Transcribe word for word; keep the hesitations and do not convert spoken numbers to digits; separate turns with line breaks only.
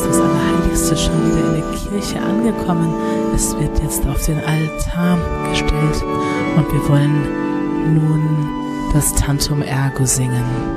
das Allerheiligste schon wieder in der Kirche angekommen. Es wird jetzt auf den Altar gestellt und wir wollen nun das Tantum Ergo singen.